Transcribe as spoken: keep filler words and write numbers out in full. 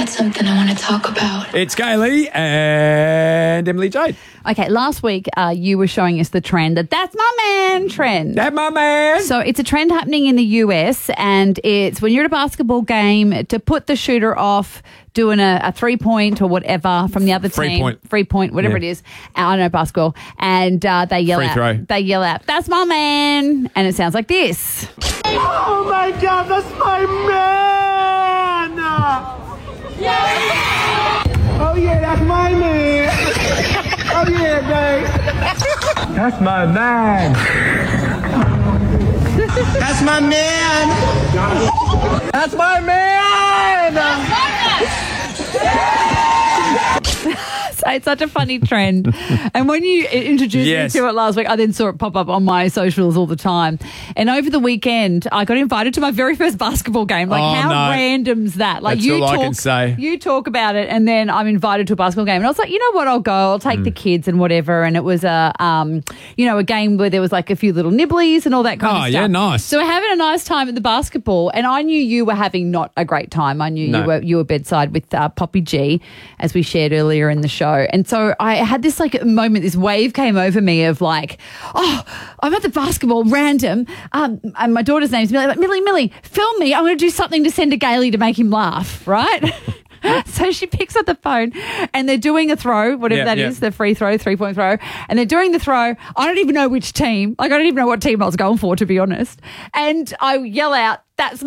got something I want to talk about. It's Kaylee and Emily Jade. Okay, last week uh, you were showing us the trend, that that's my man trend. That my man. So it's a trend happening in the U S, and it's when you're at a basketball game to put the shooter off doing a, a three-point or whatever from the other Free team. point. Free point, whatever Yeah. it is. I don't know basketball. And uh, they yell Free out. throw. They yell out, that's my man. And it sounds like this. Oh my God, that's my man! Yeah! Oh yeah, that's my man! Oh yeah, babe! That's my man! That's my man! That's my man! So it's such a funny trend. And when you introduced Yes. me to it last week, I then saw it pop up on my socials all the time. And over the weekend, I got invited to my very first basketball game. Like, Oh, how no. random's that? Like, That's you all talk, I can say. You talk about it, and then I'm invited to a basketball game. And I was like, you know what? I'll go. I'll take Mm. the kids and whatever. And it was a, um, you know, a game where there was like a few little nibblies and all that kind Oh, of stuff. yeah, nice. So we're having a nice time at the basketball, and I knew you were having not a great time. I knew No. you were you were bedside with uh, Poppy G, as we shared earlier in the show. And so I had this like moment, this wave came over me of like, oh, I'm at the basketball, random. Um, and my daughter's name is Millie. Like, Millie, Millie, film me. I'm going to do something to send to Gailey to make him laugh, right? So she picks up the phone and they're doing a throw, whatever Yeah, that is, yeah. the free throw, three-point throw. And they're doing the throw. I don't even know which team. Like, I don't even know what team I was going for, to be honest. And I yell out, that's